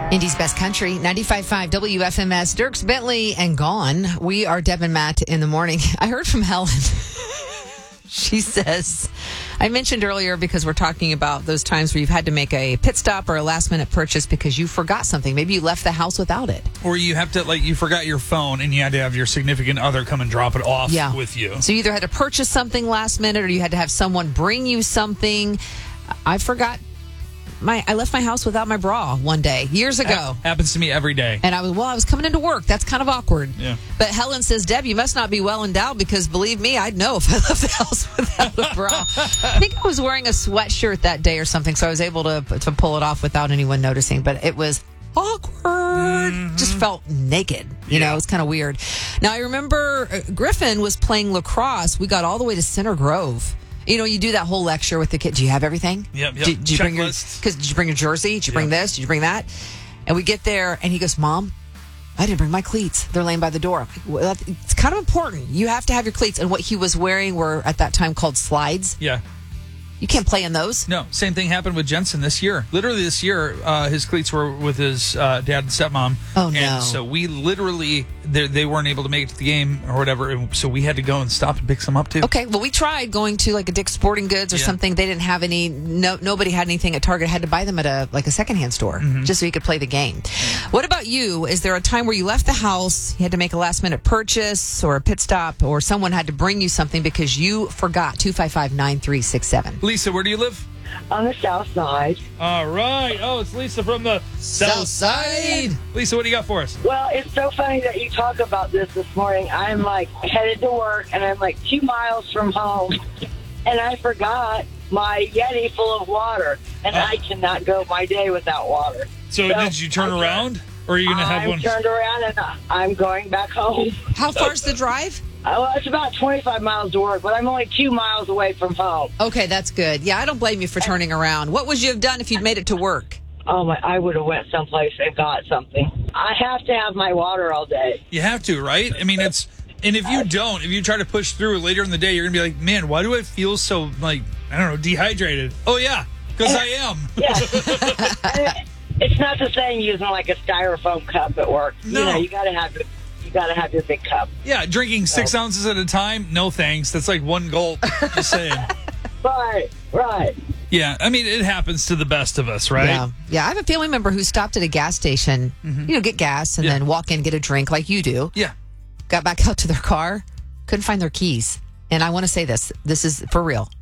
Indy's Best Country, 95.5 WFMS, Dierks Bentley and Gone. We are Deb and Matt in the morning. I heard from Helen. She says, I mentioned earlier because we're talking about those times where you've had to make a pit stop or a last minute purchase because you forgot something. Maybe you left the house without it. Or you have to, you forgot your phone and you had to have your significant other come and drop it off with you. So you either had to purchase something last minute or you had to have someone bring you something. I forgot. I left my house without my bra one day, years ago. Happens to me every day. And I was coming into work. That's kind of awkward. Yeah. But Helen says, Deb, you must not be well endowed because believe me, I'd know if I left the house without a bra. I think I was wearing a sweatshirt that day or something, so I was able to pull it off without anyone noticing. But it was awkward. Just felt naked. You know, it was kind of weird. Now, I remember Griffin was playing lacrosse. We got all the way to Center Grove. You know, you do that whole lecture with the kid. Do you have everything? Yep. Did you bring your jersey? Did you bring this? Did you bring that? And we get there, and he goes, Mom, I didn't bring my cleats. They're laying by the door. I'm like, well, it's kind of important. You have to have your cleats. And what he was wearing were, at that time, called slides. Yeah. You can't play in those. No. Same thing happened with Jensen this year. Literally this year, his cleats were with his dad and stepmom. Oh, no. And so we literally, they weren't able to make it to the game or whatever. And so we had to go and stop and pick some up, too. Okay. Well, we tried going to like a Dick's Sporting Goods or something. They didn't have any. Nobody had anything at Target. Had to buy them at a secondhand store just so you could play the game. What about you? Is there a time where you left the house, you had to make a last minute purchase or a pit stop, or someone had to bring you something because you forgot? 255-9367. Lisa, where do you live? On the south side. All right. Oh, it's Lisa from the South Side. Lisa, what do you got for us? Well, it's so funny that you talk about this morning. I'm headed to work and I'm 2 miles from home and I forgot my Yeti full of water and I cannot go my day without water. So did you turn around or are you going to have one? I turned around and I'm going back home. How far's the drive? Well, it's about 25 miles to work, but I'm only 2 miles away from home. Okay, that's good. Yeah, I don't blame you for turning around. What would you have done if you'd made it to work? Oh, I would have went someplace and got something. I have to have my water all day. You have to, right? I mean, and if you don't, if you try to push through later in the day, you're going to be like, man, why do I feel so, dehydrated? Oh, yeah, because I am. Yeah. It's not the same using a styrofoam cup at work. No. You got to have it. You got to have your big cup. Yeah, drinking 6 ounces at a time, no thanks. That's like one gulp. Just saying. Right. Yeah, I mean, it happens to the best of us, right? Yeah. I have a family member who stopped at a gas station, get gas and then walk in, get a drink like you do. Yeah. Got back out to their car, couldn't find their keys. And I want to say this is for real.